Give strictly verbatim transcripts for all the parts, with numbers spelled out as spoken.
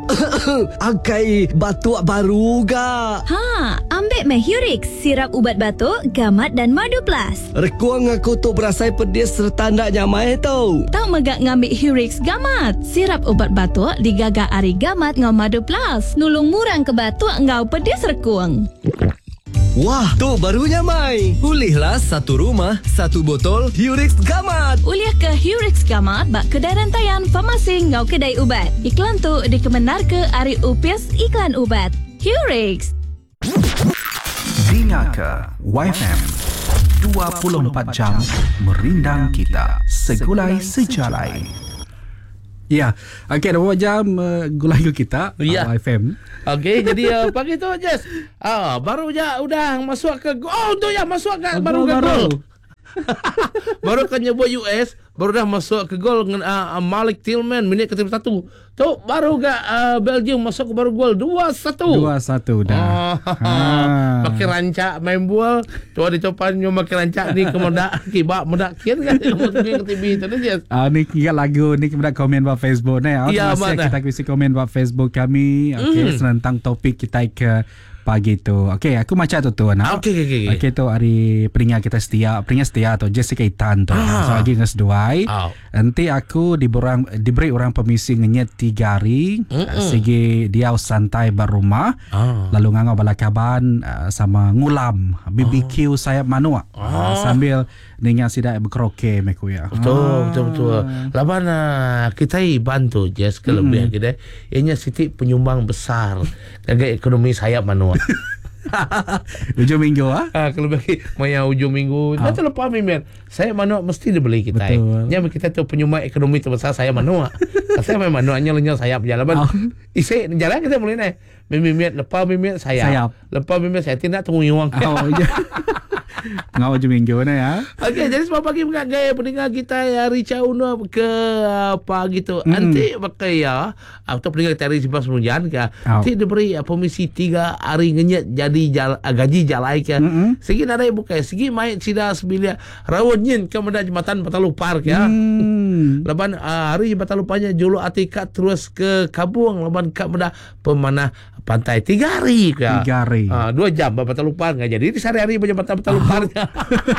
Angkai batuk baru ga. Ha, ambil meh Hurix, sirap ubat batuk, gamat dan madu plus. Rekuang aku tu berasai pedis serta ndak nyamai tau. Tak megak ngambil Hurix gamat. Sirap ubat batuk digagak ari gamat ngau madu plus. Nulung murang ke batuk ngau pedis rekuang. Wah, tu barunya Mai. Pulihlah satu rumah, satu botol Hurix Gamat. Uliah ke Hurix Gamat bak kedai rantaian farmasi ngau kedai ubat. Iklan tu dikemenar ke Ari Upis Iklan Ubat. Hurix. Dengarkan Y F M dua puluh empat jam merindang kita segulai sejalai. Ya, okey, dua jam uh, gulai kita ya. uh, Y F M. Okey, jadi uh, pagi tu Jess. Ah, baru je udah masuk ke oh tu ya masuk ke baru ke gol. Baru kan nyebut U S, baru dah masuk ke gol dengan uh, Malik Tillman minit ke tiga puluh satu. Tu baru ke uh, Belgium masuk ke baru gol dua satu. dua satu dah. Oh, ha. Makin rancak main bola. Tu ada copan yang makin rancak ni kemendak kibak mendak kian kan ke T V tu Jess. Ah, ni kira lagu ni kita komen buat Facebook ni. Ya, masih kita bisa komen buat Facebook kami. Okey, mm. tentang topik kita ke pagi tu. Okey, aku macam tu tu nak. Okey okey okey. Okey tu hari pendengar kita setia, pendengar setia tu Jessica Itan tu. Ah. So lagi ngas duai. Oh. Nanti aku diborang diberi orang permisi ngenyet tiga hari. Uh, segi dia santai berumah. Ah. Lalu ngangau balakaban uh, sama ngulam B B Q oh. sayap manua. Uh, sambil dengan sidak berkeroke meku ya. Betul, ah. betul betul. Laban uh, kita bantu Jess kelebihan mm. kita. Ianya Siti penyumbang besar bagi ekonomi sayap manua. Ujung minggu ah. Ah kalau bagi maya ujung minggu. Dah terlepas mimin. Saya manua mesti dibeli kita. Nya kita tu penyumbang ekonomi terbesar saya manua. Saya memang manuanya lenyap sayap jalan. Oh. Isi jalan kita boleh naik. Mimin lepas mimin sayap. sayap. Lepas mimin saya tidak tunggu uang. Oh, ya. Ngau ujung minggu ni ya. Okey, jadi sebab pagi mengat gaya pendengar kita hari Cauno ke apa gitu. Mm. Nanti pakai ya atau pendengar kita hari Sipas Munjan ke. Oh. Nanti diberi permisi tiga hari ngenyet jadi jal, gaji jalai ke. Mm-hmm. Segi narai bukai, segi mai sida sebilia rawon nyin ke menda jembatan Batalu Park ya. Mm. Leban uh, hari Batalu Parknya julu atika terus ke Kabuang leban ke menda pemanah pantai tiga hari ke. Tiga hari. Uh, dua jam Batalu Park enggak jadi di sehari-hari jembatan Batalu Parknya.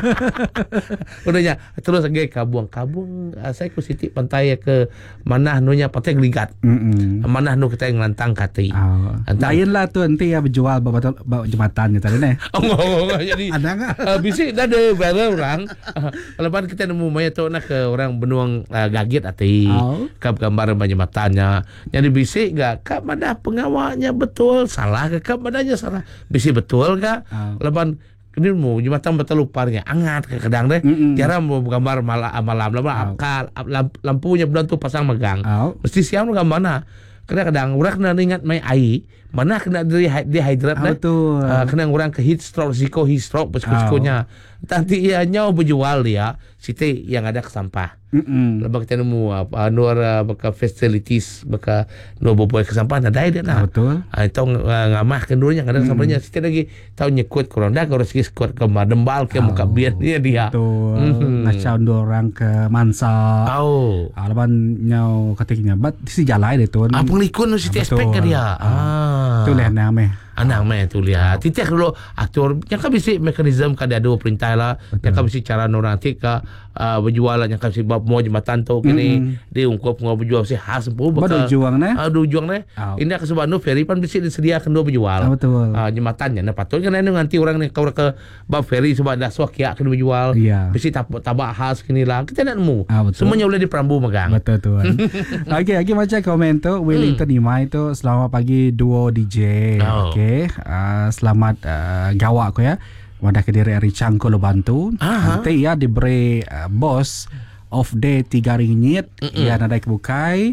Udahnya terus ke Kabuang. Kabuang uh, saya ku siti pantai ke manah nunya pantai Geligat. Mm-hmm. Manah nu kita ngelantang kati. Oh. Lainlah tu nanti ya berjual bawa jembatan gitu ni. Oh, oh, oh, jadi ada enggak? Uh, bisik dah ada viral orang. Uh, lepas kita nemu maya tu nak ke orang benuang uh, gagit ati. Oh. Kap gambar jembatannya. Jadi bisik enggak kap mana pengawalnya betul salah ke kap mananya salah. Bisik betul enggak? Oh. Lepas ini mau jembatan Batalu Parknya angat ke kadang deh. Mm-mm. Jarang mau gambar malam malam lama akal lampunya bulan tu pasang megang. Oh. Mesti siang gambar mana? Kadang-kadang orang kena ingat main air, mana kena dehydrate ah, betul. Uh, kena orang ke heat stroke, risiko heat stroke bersiko-sikonya. Oh. Nanti ia nyau berjual dia, siti yang ada ke sampah. Mm-mm. Lepas kita nemu apa nur baka facilities baka nur boboy ke sampah ada dia nah. Betul. Ah itu ngamah kendurnya kadang sampahnya siti lagi tahu nyekut koronda kalau siki skot ke madembal ke oh. muka biar dia dia. Betul. Mm-hmm. Ngacau orang ke Mansa. Oh. Ah leban nyau ketiknya bat si jalai dia tu. Ah penglikun siti aspek ke dia. Ah. Tu leh name. Anak main tu lihat. Titik dulu aktor yang kan bisa mekanisme kan ada dua perintah lah. Yang kan bisa cara orang tika uh, berjualan yang kan bisa bab mau jembatan tu kini mm. dia ungkap ngau berjual si khas pun bakal juang ne. Ah do juang ne. Oh. Ini ke sebab no ferry pan bisa disediakan dua berjual. Oh, betul. Ah jembatannya nah patut kan nanti orang ni kau ke bab ferry sebab dah suak ya kena berjual. Yeah. Bisa tabak tabak khas kini lah. Kita nak nemu. Ah, semuanya boleh diperambu megang. Betul tuan. Okey, okey macam komen tu Wellington mm. Imai tu selamat pagi duo D J. Oh. Okey. Uh, selamat uh, gawak ko ya. Wadah Kediri Ari Cangko lo bantu. Nanti ya diberi uh, bos off day tiga ringgit. Ya nadai kebukai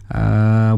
uh,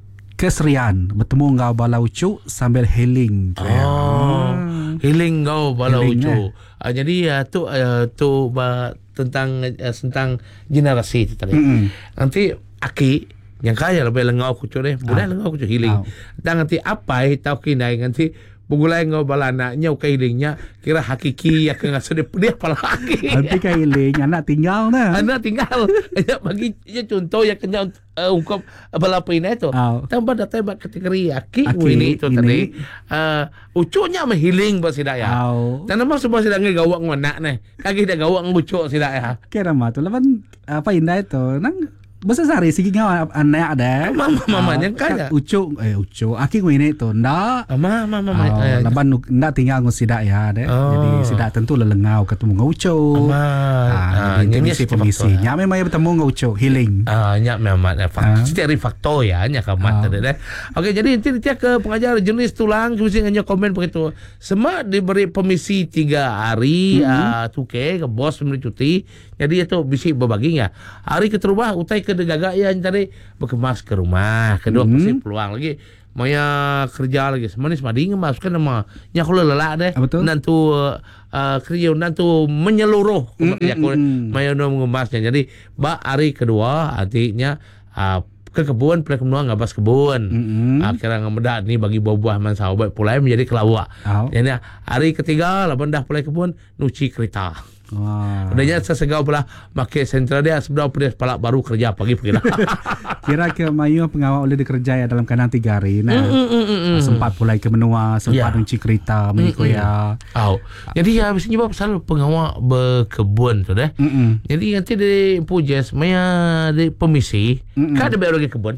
keserian bertemu ngau balaucu sambil healing. Oh, ya. hmm. healing ngau balaucu. Uh, jadi ya uh, tu uh, tu uh, tentang uh, tentang generasi tu tadi. Mm-hmm. Nanti aki yang kaya lebih lengau kucu deh, boleh lengau kucu healing. Oh. Dan nanti apa tahu kini nanti Bugulai ngau balanaknya kailingnya kira hakiki ya ke ngasuh dia pala hakiki. Nanti kailing anak tinggal nah. Anak tinggal. Ya bagi ya contoh ya kena uh, ungkap balapin itu. Oh. Tambah data bak kategori aki Aki, ini itu ini. tadi. Uh, ucuknya menghiling ba sida ya. Oh. Dan nama semua sida ngawak nganak nih. Kaki dah gawak ngucuk sida ya. Kira mah tu lawan apa indah itu nang besar sari sigi ngaw anak ada. Mama mamanya kaya. Ucuk eh ucuk aki ngini tu ndak. Mama mama mama. Oh, laban ndak tinggal ngu sidak ya deh. Oh. Jadi sidak tentu lelengau ketemu ngaucuk. Mama. Ah, jadi misi pemisi. Nya memang bertemu ngaucuk healing. Ah, nya memang faktor setiap faktor ya nya kamat tadi deh. Okey, jadi nanti dia ke pengajar jenis tulang mesti hanya komen begitu. Semua diberi permisi tiga hari ah tu ke ke bos memberi cuti. Jadi itu bisi berbagi ya. Hari keterubah utai ke degaga ya tadi berkemas ke rumah. Kedua Hmm. pasti peluang lagi. Maya kerja lagi semanis mading masukkan nama nya kalau lelah deh. Betul. Nantu uh, kerja nantu menyeluruh. Mm, Ya mm, mm. maya no mengemasnya. Jadi ba hari kedua artinya uh, ke kebun pelai kemenua ngabas kebun. Mm-hmm. Akhirnya ngemedak ni bagi buah-buah man sahabat pulai menjadi kelawak. Oh. Jadi hari ketiga laban dah pelai kebun nuci kereta. Wah. Adanya sesegau pula makai sentral dia sebelah pedes palak baru kerja pagi-pagi dah. Kira ke mayu pengawal oleh dikerja ya dalam kandang tiga hari. Nah, Mm, mm, mm, mm. sempat pulai ke menua, sempat Ya. menci kereta, Mm, meniko mm. ya. Oh. Jadi ya biasanya sebab pasal pengawal berkebun tu deh. Mm-mm. Jadi nanti di pujes maya di pemisi. Mm-mm. Kan ada baru lagi kebun.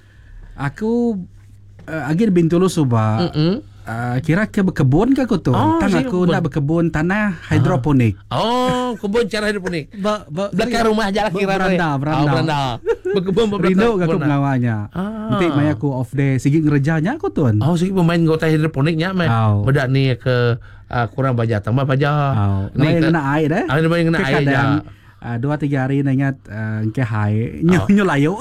Aku uh, agak bintulu subah. Mm-mm. Uh, kira ke berkebun ke aku tu? Oh, Tang saya aku berkebun. nak berkebun tanah hidroponik. Oh, kebun cara hidroponik. Ba, ba, Belakang rumah je lah kira. Beranda, beranda. Oh, beranda. Berkebun Rindu beranda. aku pengawalnya. Ah. Nanti maya aku off day sigi ngerjanya aku tuan. Oh, segi pemain gota hidroponiknya meh. Oh. Bedak ni ke uh, kurang baja tambah baja. Oh, Ni maya ke kena air dah. Ah, ni maya kena air Kadang je. uh, dua tiga hari nak ingat uh, ke hai nyu Oh. nyu layu.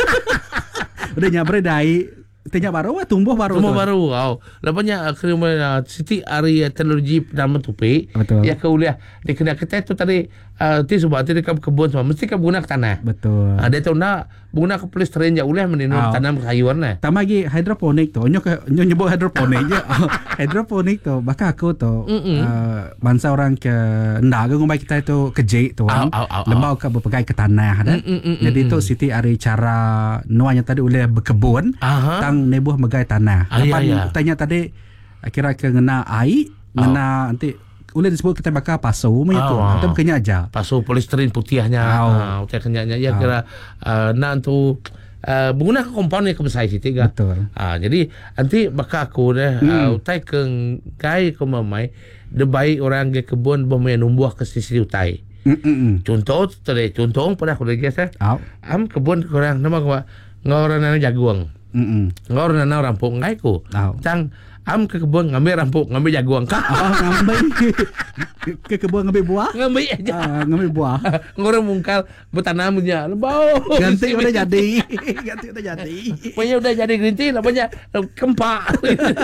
Udah nyabre dai. Tanya baru wah tumbuh baru. Tumbuh tuan. baru. Oh. Lepasnya akhirnya Siti Ari teknologi penanaman tupi. Betul. Ya ke uliah. Dia kena kita tu tadi uh, ti sebab tadi dekat kebun semua mesti ke guna ke tanah. Betul. Ah, dia tu nak guna ke polistren je uliah menenun Oh. tanam sayuran nah. Tambah lagi hidroponik tu. Nyo ke nyo nyebut hidroponik je. Hidroponik tu bakal aku tu uh, bangsa orang ke ndak ke ngumbai kita itu kejik tu kan. Au, au, au, Lembau ke berpegai ke tanah dah. Mm, mm, mm, Jadi mm. tu Siti ari cara nuanya tadi boleh berkebun. Aha. Tang nebuh megai tanah. Ah, Lepas ya, ya. tanya tadi kira ke ngena air, ngena nanti boleh disebut kita bakal pasu punya tu. Ah. Atau bukannya aja. Pasu polistrin putihnya. Au. Ah, utai kenyanya ya Au. kira uh, nak tu uh, menggunakan komponen ke besar Siti kan. Betul. Ah, jadi nanti bakal aku deh Hmm. uh, utai ke kai ke mamai de baik orang ke kebun bermain numbuh ke sisi utai. Mm-mm. Contoh tadi contoh pada aku lagi saya. Au. Am kebun orang nama aku ngorang nana jaguang. Mm-mm. Ngorang nana rampung ngai ku. Au. Tang am ke kebun ngambil rampung ngambil jaguang ka. Oh, ngambil ke kebun ngambil buah. Ngambil aja. Ah, ngambil buah. Ngorang mungkal bertanamnya. Lebau. Ganti udah jadi. Ganti udah jadi. Pokoknya udah jadi green tea namanya kempak.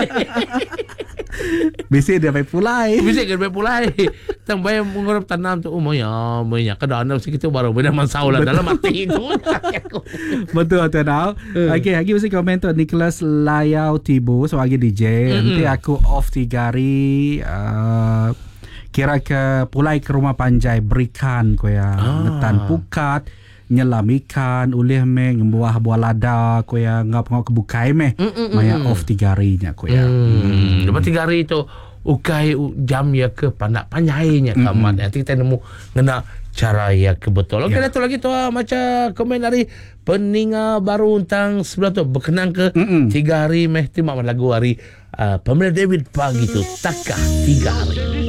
Bisa dia baik pulai. Bisa kan pulai. Tang bayar mengurap tanam tu umumnya, umumnya kadang-kadang segitu baru beda masalah dalam hati itu. Betul tu tau. Okey, lagi mesti komen tu Nicholas Layau Tibu sebagai D J. Nanti aku off tiga hari uh, kira ke pulai ke rumah panjai berikan ko ya. Ah. Ngetan pukat, nyelam ikan, ulih meh buah buah lada ko ya ngap ngap kebukai meh. Maya off tiga harinya ko ya. Hmm. Lepas tiga hari itu ukai jam ya ke pandak panjainya kamat. Nanti kita nemu ngena cara ya ke betul. Okey, Ya. tu lagi tu ah, macam komen dari peninga baru tentang sebelah tu berkenang ke Mm-mm. tiga hari meh timak lagu hari uh, Pamela David pagi tu takah tiga hari.